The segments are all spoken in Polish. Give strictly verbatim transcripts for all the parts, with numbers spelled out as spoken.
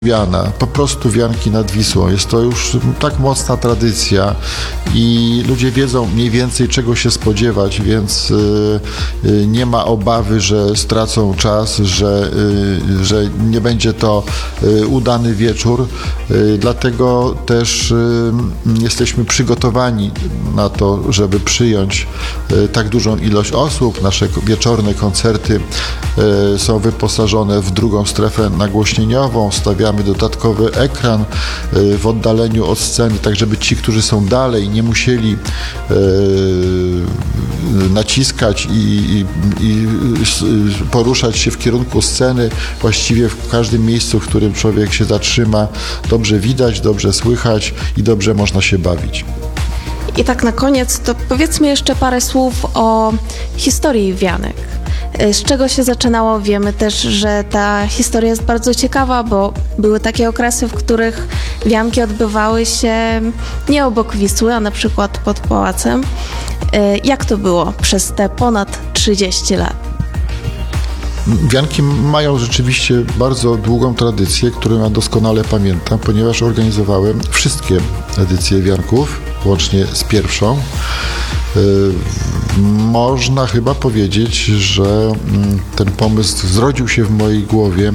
Wiana, po prostu wianki nad Wisłą. Jest to już tak mocna tradycja i ludzie wiedzą mniej więcej czego się spodziewać, więc y, y, nie ma obawy, że stracą czas, że, y, że nie będzie to y, udany wieczór. Y, dlatego też y, jesteśmy przygotowani na to, żeby przyjąć y, tak dużą ilość osób. Nasze wieczorne koncerty y, są wyposażone w drugą strefę nagłośnieniową. Stawiamy dodatkowy ekran w oddaleniu od sceny, tak żeby ci, którzy są dalej, nie musieli naciskać i, i, i poruszać się w kierunku sceny. Właściwie w każdym miejscu, w którym człowiek się zatrzyma, dobrze widać, dobrze słychać i dobrze można się bawić. I tak na koniec, to powiedzmy jeszcze parę słów o historii wianek. Z czego się zaczynało? Wiemy też, że ta historia jest bardzo ciekawa, bo były takie okresy, w których wianki odbywały się nie obok Wisły, a na przykład pod pałacem. Jak to było przez te ponad trzydzieści lat? Wianki mają rzeczywiście bardzo długą tradycję, którą ja doskonale pamiętam, ponieważ organizowałem wszystkie edycje wianków, łącznie z pierwszą. Można chyba powiedzieć, że ten pomysł zrodził się w mojej głowie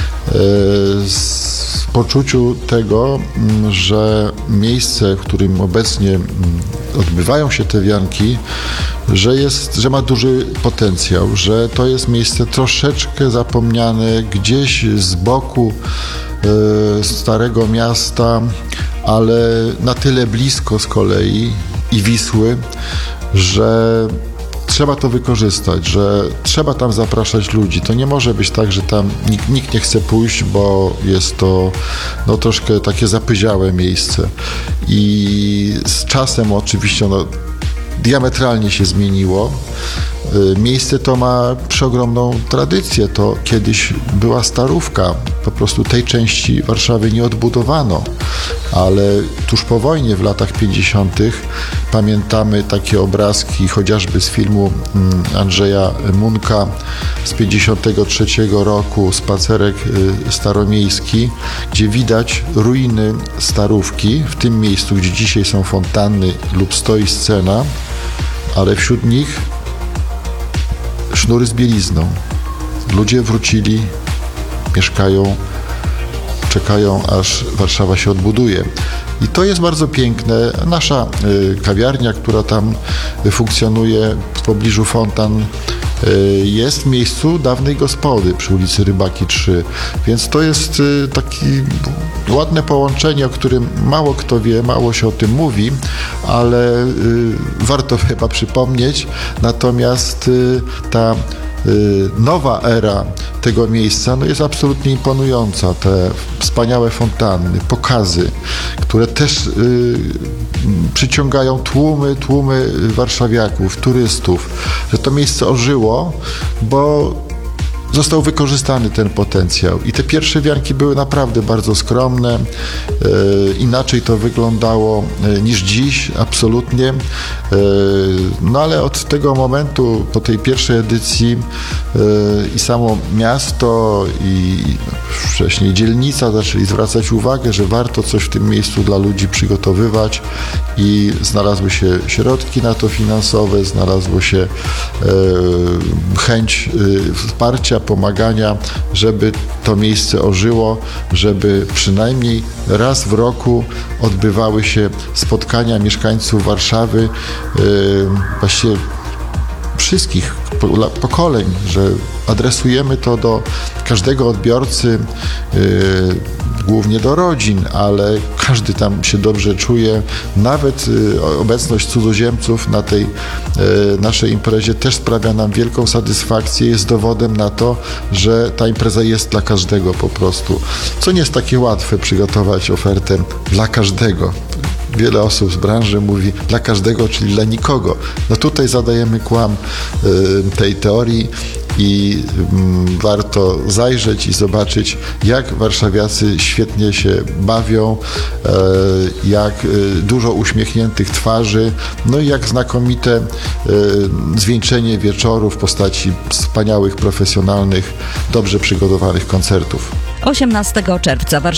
z poczuciu tego, że miejsce, w którym obecnie odbywają się te wianki, że, jest, że ma duży potencjał, że to jest miejsce troszeczkę zapomniane gdzieś z boku Starego Miasta, ale na tyle blisko z kolei i Wisły, że trzeba to wykorzystać, że trzeba tam zapraszać ludzi. To nie może być tak, że tam nikt, nikt nie chce pójść, bo jest to no, troszkę takie zapyziałe miejsce. I z czasem oczywiście ono diametralnie się zmieniło. Miejsce to ma przeogromną tradycję. To kiedyś była Starówka. Po prostu tej części Warszawy nie odbudowano. Ale tuż po wojnie, w latach pięćdziesiątych pamiętamy takie obrazki chociażby z filmu Andrzeja Munka z pięćdziesiątego trzeciego roku, Spacerek staromiejski, gdzie widać ruiny Starówki, w tym miejscu, gdzie dzisiaj są fontanny lub stoi scena, ale wśród nich sznury z bielizną. Ludzie wrócili, mieszkają, czekają, aż Warszawa się odbuduje. I to jest bardzo piękne. Nasza y, kawiarnia, która tam y, funkcjonuje w pobliżu fontan, y, jest w miejscu dawnej gospody przy ulicy Rybaki trzy. Więc to jest y, takie ładne połączenie, o którym mało kto wie, mało się o tym mówi, ale y, warto chyba przypomnieć. Natomiast y, ta nowa era tego miejsca no jest absolutnie imponująca. Te wspaniałe fontanny, pokazy, które też y, przyciągają tłumy, tłumy warszawiaków, turystów, że to miejsce ożyło, bo został wykorzystany ten potencjał. I te pierwsze wianki były naprawdę bardzo skromne. E, inaczej to wyglądało e, niż dziś, absolutnie. E, no ale od tego momentu, po tej pierwszej edycji e, i samo miasto i wcześniej dzielnica zaczęli zwracać uwagę, że warto coś w tym miejscu dla ludzi przygotowywać i znalazły się środki na to finansowe, znalazło się e, chęć e, wsparcia, pomagania, żeby to miejsce ożyło, żeby przynajmniej raz w roku odbywały się spotkania mieszkańców Warszawy, yy, właściwie wszystkich pokoleń, że adresujemy to do każdego odbiorcy, yy, głównie do rodzin, ale każdy tam się dobrze czuje. Nawet y, obecność cudzoziemców na tej y, naszej imprezie też sprawia nam wielką satysfakcję, jest dowodem na to, że ta impreza jest dla każdego po prostu. Co nie jest takie łatwe, przygotować ofertę dla każdego. Wiele osób z branży mówi dla każdego, czyli dla nikogo. No tutaj zadajemy kłam y, tej teorii i mm, warto zajrzeć i zobaczyć, jak warszawiacy świetnie się bawią, e, jak e, dużo uśmiechniętych twarzy, no i jak znakomite e, zwieńczenie wieczoru w postaci wspaniałych, profesjonalnych, dobrze przygotowanych koncertów. osiemnastego czerwca Warszawa